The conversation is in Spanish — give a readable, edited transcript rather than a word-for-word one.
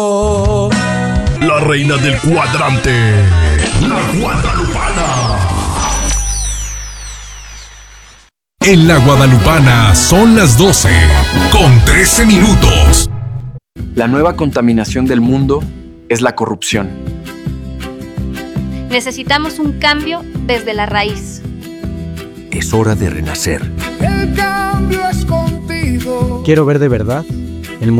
La reina del cuadrante, la Guadalupana. En la Guadalupana son las 12, con 13 minutos. La nueva contaminación del mundo es la corrupción. Necesitamos un cambio desde la raíz. Es hora de renacer. El cambio es contigo. Quiero ver de verdad